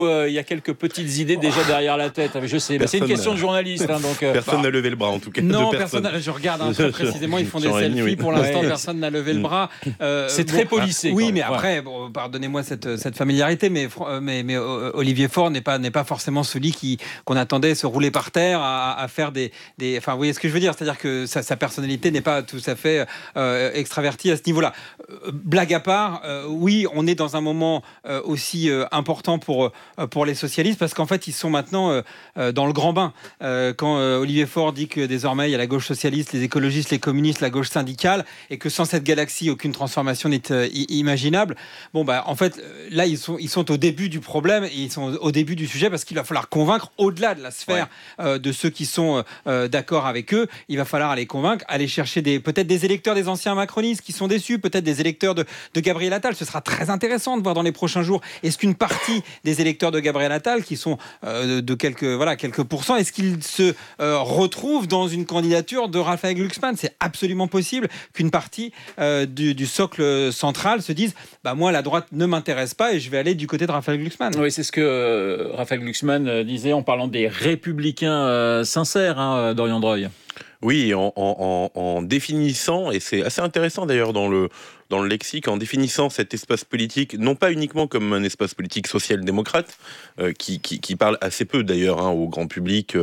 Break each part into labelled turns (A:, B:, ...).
A: il y a quelques petites idées déjà derrière la tête. Je sais, mais c'est une question de journaliste. Donc,
B: personne n'a levé le bras en tout cas.
C: Non, personne. Je regarde très précisément, ils font des selfies. Oui. Pour l'instant, personne n'a levé le bras.
A: C'est très policé.
C: Oui, mais après, pardonnez-moi cette familiarité, mais Olivier Faure n'est pas forcément celui qu'on attendait se rouler par terre à faire des. Enfin, vous voyez ce que je veux dire, c'est-à-dire que sa personnalité n'est pas tout à fait extravertie à ce niveau-là. Blague à part, oui, on est dans un moment aussi important pour les socialistes, parce qu'en fait, ils sont maintenant dans le grand bain. Quand Olivier Faure dit que désormais, il y a la gauche socialiste, les écologistes, les communistes, la gauche syndicale, et que sans cette galaxie, aucune transformation n'est imaginable. Bon, en fait, là, ils sont au début du problème, et ils sont au début du sujet, parce qu'il va falloir convaincre, au-delà de la sphère de ceux qui sont d'accord avec eux, il va falloir aller convaincre, aller chercher peut-être des électeurs des anciens macronistes qui sont déçus, peut-être des électeurs de Gabriel Attal. Ce sera très intéressant de voir dans les prochains jours, est-ce qu'une partie des électeurs de Gabriel Attal, qui sont de quelques pourcents, est-ce qu'ils se retrouvent dans une candidature de Raphaël Glucksmann? C'est absolument possible qu'une partie du socle central se dise moi, la droite ne m'intéresse pas et je vais aller du côté de Raphaël Glucksmann.
A: Oui, c'est ce que Raphaël Glucksmann disait en parlant des républicains sincères, Dorian Droy.
B: Oui, en définissant, et c'est assez intéressant d'ailleurs dans le lexique, en définissant cet espace politique, non pas uniquement comme un espace politique social-démocrate, qui parle assez peu d'ailleurs au grand public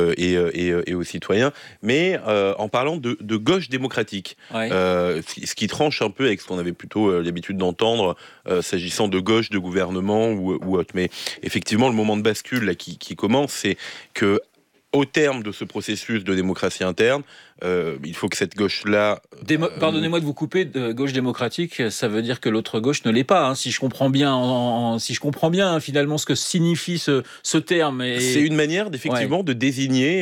B: et aux citoyens, mais en parlant de gauche démocratique. Ouais. Ce qui tranche un peu avec ce qu'on avait plutôt l'habitude d'entendre s'agissant de gauche, de gouvernement ou autre. Mais effectivement, le moment de bascule là, qui commence, c'est que au terme de ce processus de démocratie interne, il faut que cette gauche-là...
A: Pardonnez-moi de vous couper, de gauche démocratique, ça veut dire que l'autre gauche ne l'est pas, si je comprends bien, finalement ce que signifie ce terme.
B: C'est une manière, effectivement, de désigner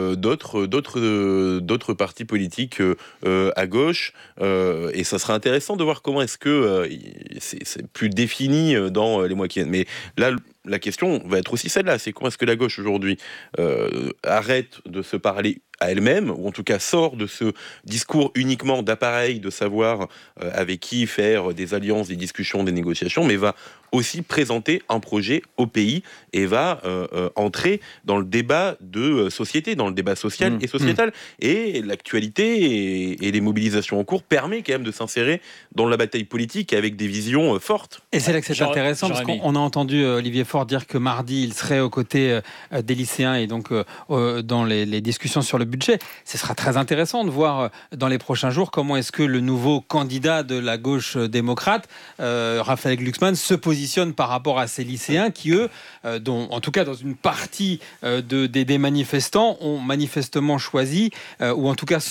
B: d'autres partis politiques à gauche, et ça sera intéressant de voir comment est-ce que c'est plus défini dans les mois qui viennent. Mais là, la question va être aussi celle-là, c'est comment est-ce que la gauche aujourd'hui arrête de se parler à elle-même, ou en tout cas sort de ce discours uniquement d'appareil, de savoir avec qui faire des alliances, des discussions, des négociations, mais va aussi présenter un projet au pays et va entrer dans le débat de société, dans le débat social et sociétal. Et l'actualité et les mobilisations en cours permet quand même de s'insérer dans la bataille politique avec des visions fortes.
C: Et c'est là que c'est intéressant, parce qu'on a entendu Olivier Faure dire que mardi, il serait aux côtés des lycéens et donc dans les discussions sur le budget. Ce sera très intéressant de voir dans les prochains jours comment est-ce que le nouveau candidat de la gauche démocrate, Raphaël Glucksmann, se positionne par rapport à ces lycéens qui, eux, en tout cas dans une partie des manifestants, ont manifestement choisi, ou en tout cas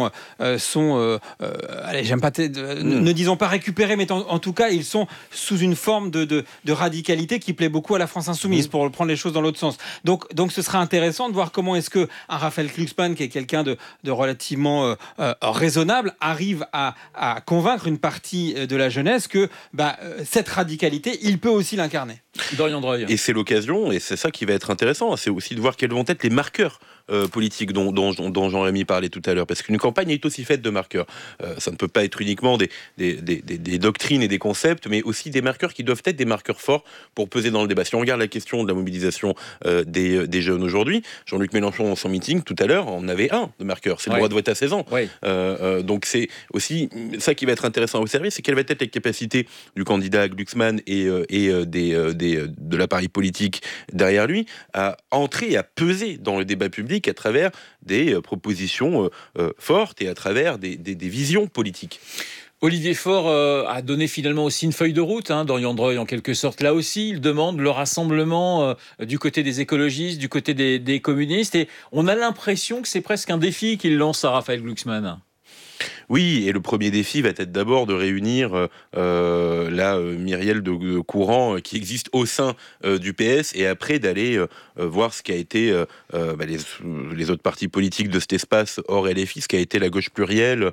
C: allez, j'aime pas, ne disons pas récupérés, mais en tout cas, ils sont sous une forme de radicalité qui plaît beaucoup à la France insoumise, pour prendre les choses dans l'autre sens. Donc ce sera intéressant de voir comment est-ce que un Raphaël Glucksmann, qui est quelqu'un de relativement raisonnable, arrive à convaincre une partie de la jeunesse que cette radicalité, il peut aussi l'incarner.
A: Dorian Droy.
B: Et c'est l'occasion, et c'est ça qui va être intéressant, c'est aussi de voir quels vont être les marqueurs politiques dont Jean-Rémy parlait tout à l'heure, parce qu'une campagne est aussi faite de marqueurs. Ça ne peut pas être uniquement des doctrines et des concepts, mais aussi des marqueurs qui doivent être des marqueurs forts pour peser dans le débat. Si on regarde la question de la mobilisation des jeunes aujourd'hui, Jean-Luc Mélenchon, dans son meeting tout à l'heure, on avait un de marqueur, c'est le droit de vote à 16 ans. Ouais. Donc c'est aussi ça qui va être intéressant à observer, c'est quelles vont être les capacités du candidat Glucksmann et de l'appareil politique derrière lui à entrer et à peser dans le débat public à travers des propositions fortes et à travers des visions politiques.
A: Olivier Faure a donné finalement aussi une feuille de route, Dorian Droy, en quelque sorte. Là aussi, il demande le rassemblement du côté des écologistes, du côté des communistes, et on a l'impression que c'est presque un défi qu'il lance à Raphaël Glucksmann.
B: Oui, et le premier défi va être d'abord de réunir la myrielle de courants qui existent au sein du PS, et après d'aller voir ce qu'a été les autres partis politiques de cet espace hors LFI, ce qu'a été la gauche plurielle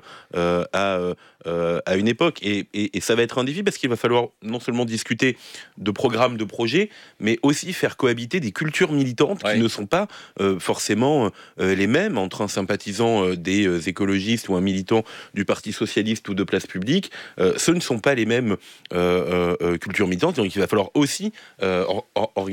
B: à une époque. Et ça va être un défi parce qu'il va falloir non seulement discuter de programmes, de projets, mais aussi faire cohabiter des cultures militantes qui ne sont pas forcément les mêmes entre un sympathisant des écologistes ou un militant du Parti socialiste ou de Place publique. Ce ne sont pas les mêmes cultures militantes, donc il va falloir aussi organiser